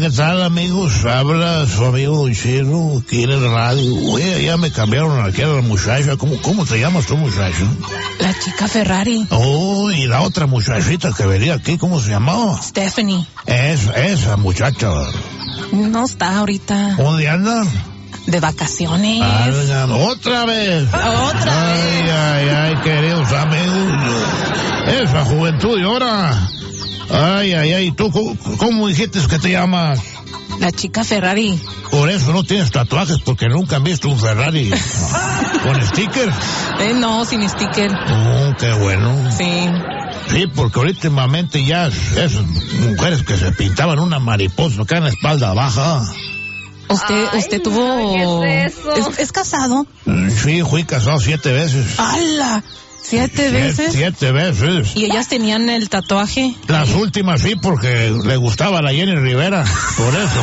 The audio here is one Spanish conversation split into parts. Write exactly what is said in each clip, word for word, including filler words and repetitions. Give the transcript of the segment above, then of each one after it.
¿qué tal, amigos? Habla su amigo Don Chilo, aquí en el radio. Oye, ya me cambiaron aquí a la muchacha. ¿Cómo, cómo te llamas tú, muchacho? La chica Ferrari. Oh, y la otra muchachita que venía aquí, ¿cómo se llamaba? Stephanie. Es, esa muchacha. No está ahorita. ¿Dónde anda? De vacaciones. Alga, otra vez. Otra ay, vez. Ay, ay, ay, queridos amigos. Esa juventud y ahora. Ay, ay, ay, ¿tú cómo, cómo dijiste que te llamas? La chica Ferrari. Por eso no tienes tatuajes, porque nunca han visto un Ferrari con sticker. Eh, no, sin sticker. Oh, qué bueno. Sí. Sí, porque últimamente ya esas mujeres que se pintaban una mariposa acá en la espalda baja. ¿Usted, Ay, usted no, tuvo... ¿qué es eso? ¿Es, es casado? Sí, fui casado siete veces. ¡Hala! ¿Siete Siete, veces? siete veces. ¿Y ellas tenían el tatuaje? Las últimas sí, porque le gustaba la Jenny Rivera, por eso.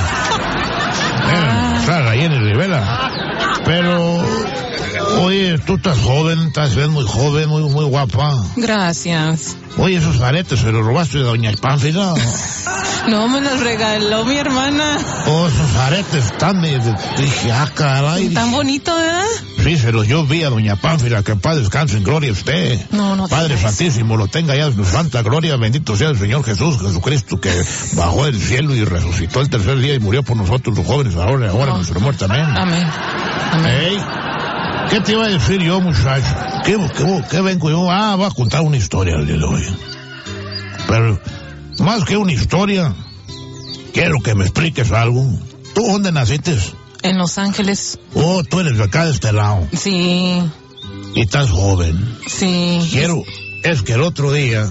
Era, o sea, la Jenny Rivera. Pero, oye, tú estás joven, estás ves muy joven, muy, muy guapa. Gracias. Oye, esos aretes se los robaste de doña Pánfila. No, me los regaló mi hermana. Oh, esos aretes están de, de- dije, ah, caray. Tan bonito, ¿verdad? Sí, se los yo vi a doña Pánfila, que en paz descanse en gloria usted. No, no Padre digas. Santísimo, lo tenga ya en su santa gloria, bendito sea el Señor Jesús, Jesucristo, que bajó del cielo y resucitó el tercer día y murió por nosotros los jóvenes, ahora y ahora en No. nuestra muerte, amén. Amén. Amén. Ey, ¿qué te iba a decir yo, muchacho? ¿Qué, qué, qué vengo yo? Ah, voy a contar una historia el día de hoy. Pero, más que una historia, quiero que me expliques algo. ¿Tú dónde naciste? En Los Ángeles. Oh, tú eres de acá de este lado. Sí, Y estás joven. sí. Quiero, es que el otro día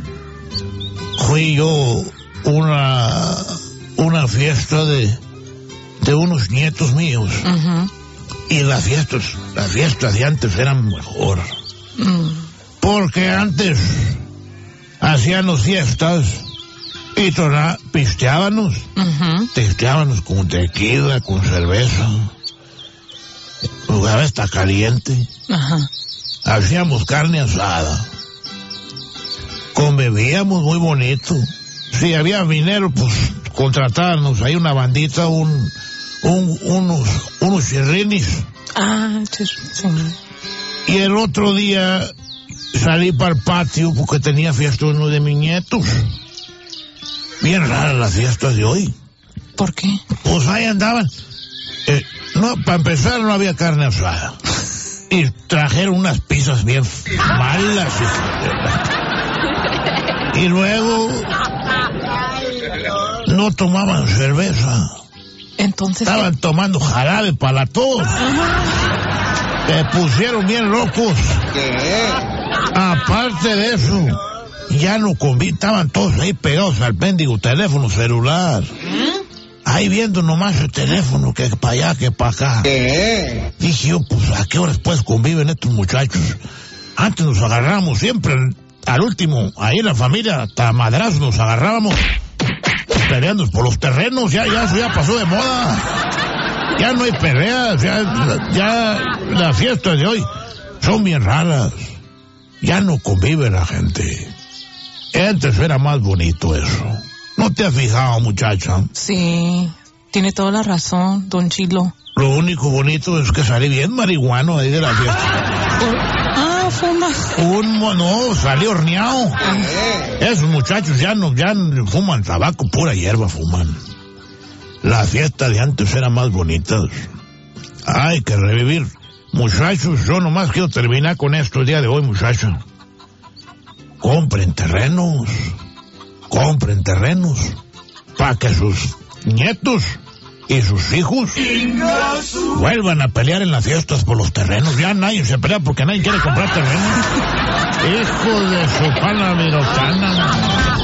fui yo una una fiesta de de unos nietos míos Ujú. y las fiestas, las fiestas de antes eran mejor. Mm. Porque antes hacíamos fiestas y tona- pisteábamos, Ujú. pisteábamos con tequila, con cerveza. El lugar está caliente. Ajá. Hacíamos carne asada. Convivíamos muy bonito. Si había dinero, pues contratábamos ahí una bandita, un, un, unos, unos chirrinis. Ah, sí, sí. Y el otro día salí para el patio porque tenía fiesta uno de mis nietos. Bien raras las fiestas de hoy. ¿Por qué? Pues ahí andaban. Eh, no, para empezar no había carne asada. Y trajeron unas pizzas bien malas. Y luego no tomaban cerveza. Entonces... Estaban tomando jarabe para todos. Se pusieron bien locos. Aparte de eso, ya no convi- estaban todos ahí pegados al mendigo teléfono celular. Ahí viendo nomás el teléfono, que para allá, que para acá. Dije yo, pues, ¿a qué horas pues conviven estos muchachos? Antes nos agarrábamos siempre, al último, ahí en la familia, hasta madrazos nos agarrábamos, peleando por los terrenos, ya, ya, eso ya pasó de moda. Ya no hay peleas, ya, ya las fiestas de hoy son bien raras. Ya no convive la gente. Antes era más bonito eso. ¿No te has fijado, muchacha? Sí, tiene toda la razón, don Chilo. Lo único bonito es que salí bien marihuano ahí de la fiesta. Ah, fuma. Un mo- no, salí horneado. Esos muchachos ya no, ya no fuman tabaco, pura hierba fuman. Las fiestas de antes eran más bonitas. Hay que revivir. Muchachos, yo nomás quiero terminar con esto el día de hoy, muchachos. Compren terrenos. Compren terrenos. Para que sus nietos y sus hijos vuelvan a pelear en las fiestas por los terrenos. Ya nadie se pelea porque nadie quiere comprar terrenos. Hijo de su pana virotana.